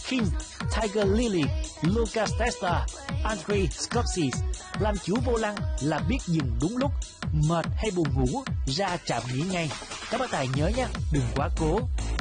King, Tiger Lily, Lucas Testa, Andrei Skopsis. Làm chủ vô lăng là biết dừng đúng lúc, mệt hay buồn ngủ ra trạm nghỉ ngay. Các bác tài nhớ nhé, đừng quá cố.